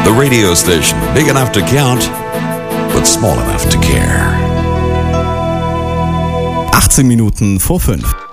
The radio station, big enough to count, but small enough to care. 18 Minuten vor 5.